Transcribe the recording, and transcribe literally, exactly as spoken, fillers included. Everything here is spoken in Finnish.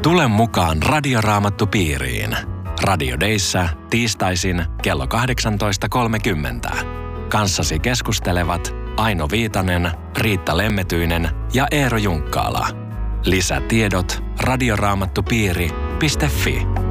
Tule mukaan Radioraamattupiiriin. Radio Dayssä tiistaisin kello kahdeksantoista kolmekymmentä. Kanssasi keskustelevat Aino Viitanen, Riitta Lemmetyinen ja Eero Junkkaala. Lisätiedot radioraamattupiiri piste fi.